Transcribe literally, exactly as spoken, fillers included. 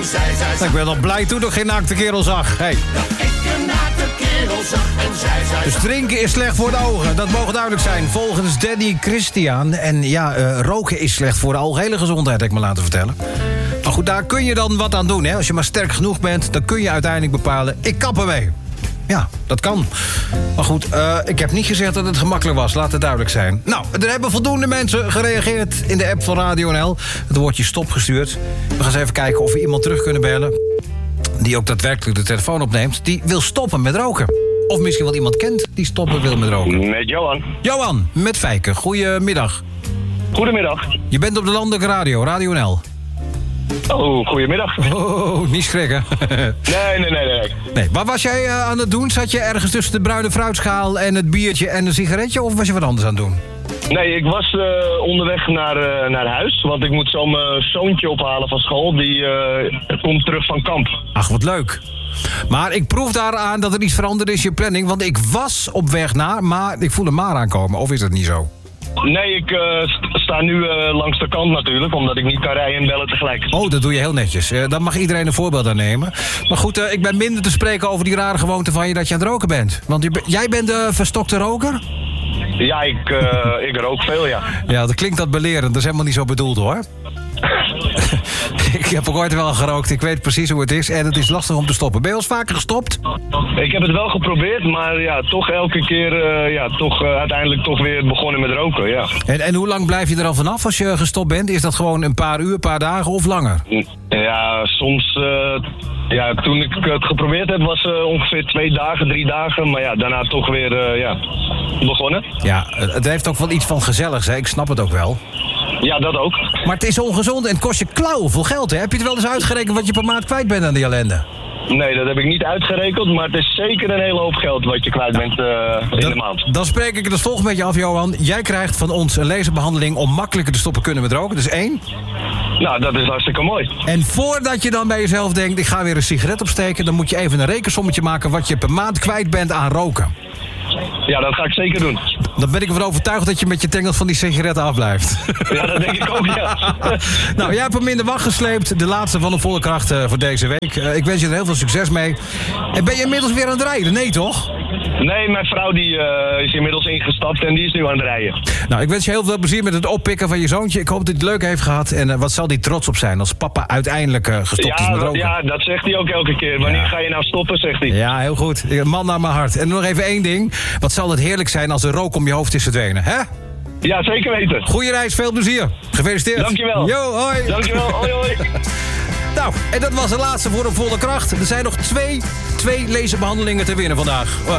en zij, zij, zij. Ik ben nog blij toen ik geen naakte kerel zag. Hey. Dat ik een naakte kerel zag en zij, zij, Dus zij. drinken is slecht voor de ogen, dat mogen duidelijk zijn. Volgens Danny Christian. En ja, uh, roken is slecht voor de algehele gezondheid, heb ik me laten vertellen. Maar goed, daar kun je dan wat aan doen. Hè? Als je maar sterk genoeg bent, dan kun je uiteindelijk bepalen... ik kap ermee. Ja, dat kan. Maar goed, uh, ik heb niet gezegd dat het gemakkelijk was. Laat het duidelijk zijn. Nou, er hebben voldoende mensen gereageerd in de app van Radio N L. Het woordje stop gestuurd. We gaan eens even kijken of we iemand terug kunnen bellen... die ook daadwerkelijk de telefoon opneemt... die wil stoppen met roken. Of misschien wel iemand kent die stoppen wil met roken. Met Johan. Johan, met Fijke. Goedemiddag. Goedemiddag. Je bent op de landelijke radio, Radio N L. Oh, goedemiddag. Oh, niet schrikken. Nee, nee, nee, nee. Nee, wat was jij uh, aan het doen? Zat je ergens tussen de bruine fruitschaal en het biertje en een sigaretje? Of was je wat anders aan het doen? Nee, ik was uh, onderweg naar, uh, naar huis. Want ik moet zo mijn zoontje ophalen van school. Die uh, komt terug van kamp. Ach, wat leuk. Maar ik proef daaraan dat er iets veranderd is in je planning. Want ik was op weg naar, maar ik voel een maar aankomen. Of is dat niet zo? Nee, ik uh, st- sta nu uh, langs de kant natuurlijk. Omdat ik niet kan rijden en bellen tegelijk. Oh, dat doe je heel netjes. Uh, dan mag iedereen een voorbeeld aan nemen. Maar goed, uh, ik ben minder te spreken over die rare gewoonte van je dat je aan het roken bent. Want je be- jij bent de verstokte roker? Ja, ik, uh, ik rook veel, ja. Ja, dat klinkt dat belerend. Dat is helemaal niet zo bedoeld, hoor. Ik heb ook ooit wel gerookt. Ik weet precies hoe het is. En het is lastig om te stoppen. Ben je al eens vaker gestopt? Ik heb het wel geprobeerd, maar ja, toch elke keer uh, ja, toch, uh, uiteindelijk toch weer begonnen met roken, ja. En, en hoe lang blijf je er al vanaf als je gestopt bent? Is dat gewoon een paar uur, een paar dagen of langer? Ja, soms... Uh, ja, toen ik het geprobeerd heb was uh, ongeveer twee dagen, drie dagen. Maar ja, daarna toch weer uh, ja, begonnen. Ja, het heeft ook wel iets van gezelligs, hè? Ik snap het ook wel. Ja, dat ook. Maar het is ongezond en het kost je klauwveel geld, hè? Heb je het wel eens uitgerekend wat je per maand kwijt bent aan die ellende? Nee, dat heb ik niet uitgerekend, maar het is zeker een hele hoop geld wat je kwijt bent uh, in dan, de maand. Dan spreek ik het als volgt met je af, Johan. Jij krijgt van ons een laserbehandeling om makkelijker te stoppen kunnen met roken. Dus één. Nou, dat is hartstikke mooi. En voordat je dan bij jezelf denkt, ik ga weer een sigaret opsteken... dan moet je even een rekensommetje maken wat je per maand kwijt bent aan roken. Ja, dat ga ik zeker doen. Dan ben ik ervan overtuigd dat je met je tengels van die sigaretten afblijft. Ja, dat denk ik ook, ja. Nou, jij hebt hem in de wacht gesleept. De laatste van de volle kracht uh, voor deze week. Uh, ik wens je er heel veel succes mee. En ben je inmiddels weer aan het rijden? Nee, toch? Nee, mijn vrouw die, uh, is inmiddels ingestapt en die is nu aan het rijden. Nou, ik wens je heel veel plezier met het oppikken van je zoontje. Ik hoop dat hij het leuk heeft gehad. En uh, wat zal hij trots op zijn als papa uiteindelijk uh, gestopt ja, is met roken? Ja, dat zegt hij ook elke keer. Wanneer Ja. ga je nou stoppen, zegt hij. Ja, heel goed. Een man naar mijn hart. En nog even één ding. Wat zal het heerlijk zijn als de rook om je hoofd is verdwenen, hè? Ja, zeker weten. Goeie reis, veel plezier. Gefeliciteerd. Dankjewel. Yo, hoi. Dankjewel, hoi hoi. Nou, en dat was de laatste voor een volle kracht. Er zijn nog twee, twee laserbehandelingen te winnen vandaag. Uh,